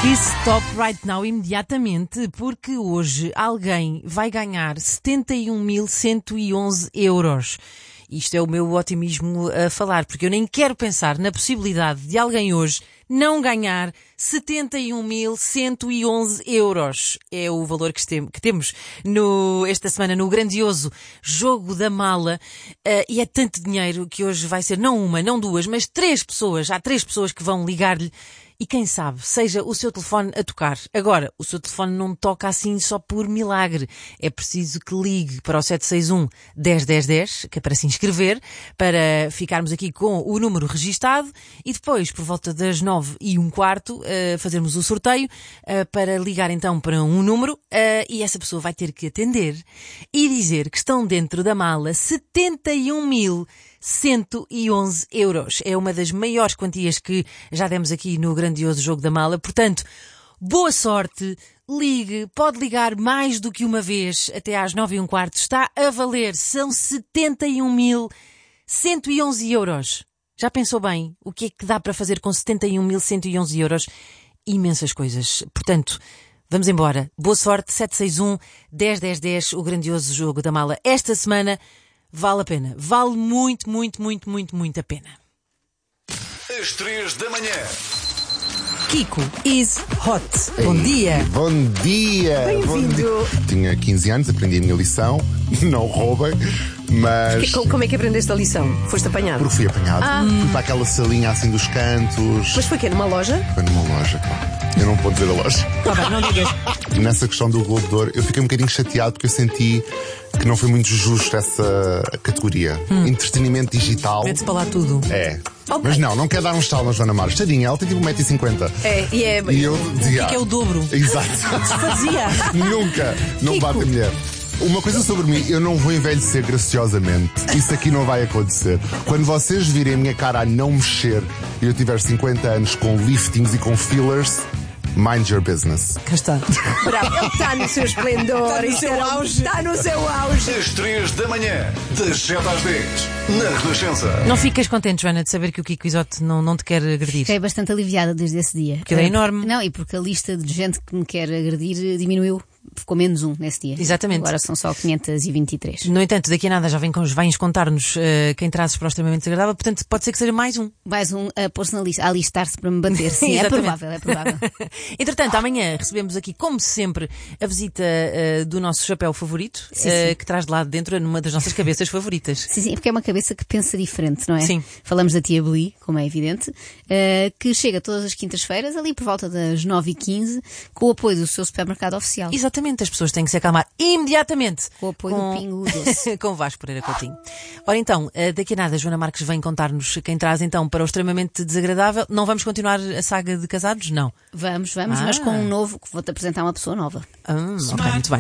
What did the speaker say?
Stop right now, imediatamente, porque hoje alguém vai ganhar 71.111 euros. Isto é o meu otimismo a falar, porque eu nem quero pensar na possibilidade de alguém hoje não ganhar 71.111 euros. É o valor que temos esta semana no grandioso Jogo da Mala. E é tanto dinheiro que hoje vai ser não uma, não duas, mas 3 pessoas. Há 3 pessoas que vão ligar-lhe. E quem sabe, seja o seu telefone a tocar. Agora, o seu telefone não toca assim só por milagre. É preciso que ligue para o 761 10 10 10, que é para se inscrever, para ficarmos aqui com o número registado e depois, por volta das 9h15, fazermos o sorteio para ligar então para um número e essa pessoa vai ter que atender e dizer que estão dentro da mala 71.111 euros. É uma das maiores quantias que já demos aqui no grandioso Jogo da Mala. Portanto, boa sorte, ligue, pode ligar mais do que uma vez até às 9h15. Está a valer, são 71.111 euros. Já pensou bem o que é que dá para fazer com 71.111 euros? Imensas coisas. Portanto, vamos embora. Boa sorte, 761 10 10 10, o grandioso Jogo da Mala. Esta semana vale a pena. Vale muito, muito, muito, muito, muito a pena. Às 3 da manhã. Kiko is hot. Bom dia. Bom dia. Bem-vindo. Tinha 15 anos, aprendi a minha lição. Não roubem, mas... Como é que aprendeste a lição? Foste apanhado? Porque fui apanhado. Fui para aquela salinha assim dos cantos. Mas foi o quê? Numa loja? Foi numa loja, pá. Eu não vou dizer a loja. Tá bem, não digas. E nessa questão do Globo de Ouro, eu fiquei um bocadinho chateado porque eu senti que não foi muito justo essa categoria. Entretenimento digital. Mete-se para lá tudo. É. Okay. Mas não quer dar um estalo na Joana Marques. Tadinha, ela tem tipo 1,50m. E eu dizia... Que é o dobro. Exato. Fazia. Nunca. Não bate a mulher. Uma coisa sobre mim, eu não vou envelhecer graciosamente. Isso aqui não vai acontecer. Quando vocês virem a minha cara a não mexer e eu tiver 50 anos com liftings e com fillers, mind your business. Cá está. Bravo. Ele está no seu esplendor. Está no seu auge. Às 3 da manhã. Das 7 às 10. Na Renascença. Não ficas contente, Joana, de saber que o Kiko Isote não te quer agredir? Fiquei bastante aliviada desde esse dia. Porque ele é enorme. Não, e porque a lista de gente que me quer agredir diminuiu. Ficou menos um nesse dia. Exatamente. Agora são só 523. No entanto, daqui a nada já vens contar-nos quem trazes para o extremamente desagradável, portanto pode ser que seja mais um. Mais um a pôr-se na lista, a alistar-se para me bater. Sim, é provável. Entretanto, amanhã recebemos aqui, como sempre, a visita do nosso chapéu favorito, Sim. que traz de lá de dentro numa das nossas cabeças favoritas. Sim, porque é uma cabeça que pensa diferente, não é? Sim. Falamos da tia Beli, como é evidente, que chega todas as quintas-feiras, ali por volta das 9h15, com o apoio do seu supermercado oficial. Exatamente, as pessoas têm que se acalmar imediatamente. Com o apoio do Pingo Doce. Com o Vasco Pereira Coutinho. Ora então, daqui a nada a Joana Marques vem contar-nos quem traz então para o extremamente desagradável. Não vamos continuar a saga de casados? Não. Vamos, mas com um novo, que vou-te apresentar uma pessoa nova. Ok, muito bem.